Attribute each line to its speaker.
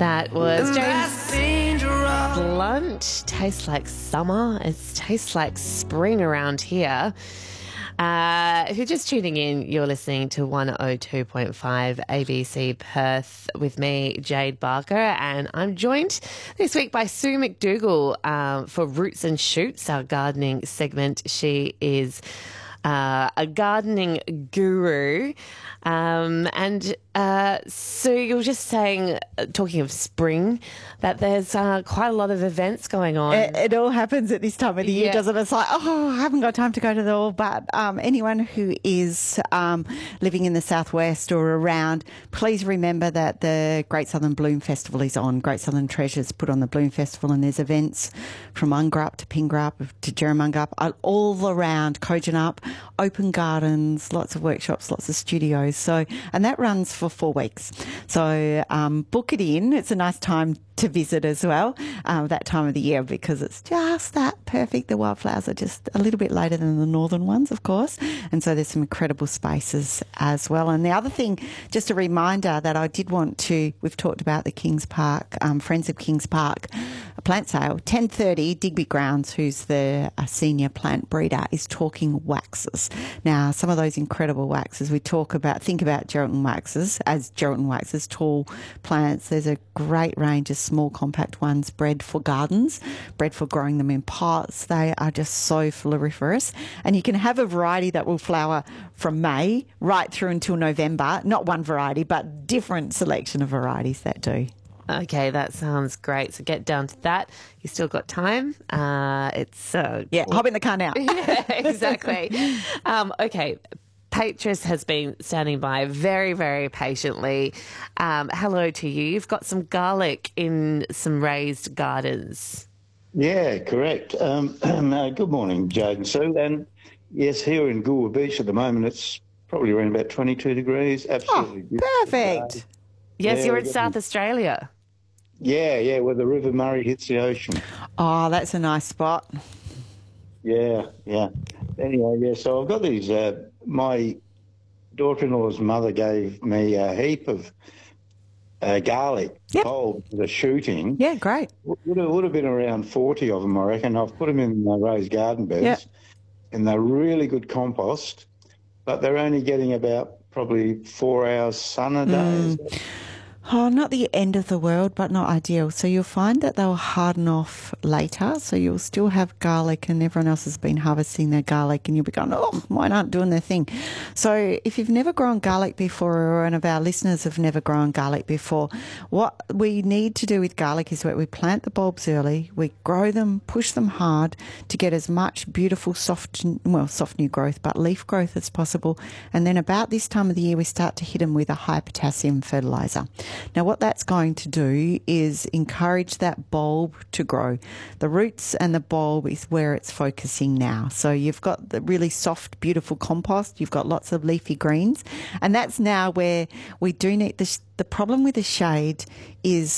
Speaker 1: That was James Blunt. Tastes like summer. It tastes like spring around here. If you're just tuning in, you're listening to 102.5 ABC Perth with me, Jade Barker, and I'm joined this week by Sue McDougall for Roots and Shoots, our gardening segment. She is a gardening guru. Sue, you were just saying, talking of spring, that there's quite a lot of events going on.
Speaker 2: It all happens at this time of the year, doesn't it? It's like, I haven't got time to go to the all. But anyone who is living in the southwest or around, please remember that the Great Southern Bloom Festival is on. Great Southern Treasures put on the Bloom Festival, and there's events from Ungarup to Pingarup to Jerramungup, all around Kojonup, open gardens, lots of workshops, lots of studios. So, and that runs for 4 weeks. So book it in. It's a nice time to visit as well, that time of the year, because it's just that perfect. The wildflowers are just a little bit later than the northern ones, of course. And so there's some incredible spaces as well. And the other thing, just a reminder that I did want to, we've talked about the Kings Park, Friends of Kings Park plant sale, 10:30, Digby Grounds, who's the senior plant breeder, is talking waxes. Now, some of those incredible waxes we talk about, think about Geraldton waxes as Geraldton waxes, tall plants. There's a great range of small compact ones bred for gardens, bred for growing them in pots. They are just so floriferous, and you can have a variety that will flower from May right through until November. Not one variety, but different selection of varieties that do.
Speaker 1: Okay, that sounds great. So get down to that. You still got time. Hop
Speaker 2: in the car now.
Speaker 1: Yeah, exactly. Okay. Patris has been standing by very, very patiently. Hello to you. You've got some garlic in some raised gardens.
Speaker 3: Yeah, correct. Good morning, Jade and Sue. And yes, here in Goolwa Beach at the moment, it's probably around about 22 degrees. Absolutely
Speaker 2: perfect.
Speaker 1: Yes, you're in South Australia.
Speaker 3: Yeah, where the River Murray hits the ocean.
Speaker 2: Oh, that's a nice spot.
Speaker 3: Yeah. Anyway, so I've got these. My daughter-in-law's mother gave me a heap of garlic bulbs for the shooting.
Speaker 2: Yeah, great.
Speaker 3: Would have been around 40 of them, I reckon. I've put them in raised garden beds, and they're really good compost, but they're only getting about probably 4 hours sun a day.
Speaker 2: Oh, not the end of the world, but not ideal. So you'll find that they'll harden off later. So you'll still have garlic, and everyone else has been harvesting their garlic, and you'll be going, oh, mine aren't doing their thing. So if you've never grown garlic before, or one of our listeners have never grown garlic before, what we need to do with garlic is that we plant the bulbs early, we grow them, push them hard to get as much beautiful soft new growth, but leaf growth as possible. And then about this time of the year, we start to hit them with a high potassium fertiliser. Now, what that's going to do is encourage that bulb to grow. The roots and the bulb is where it's focusing now. So you've got the really soft, beautiful compost. You've got lots of leafy greens. And that's now where we do need the problem with the shade is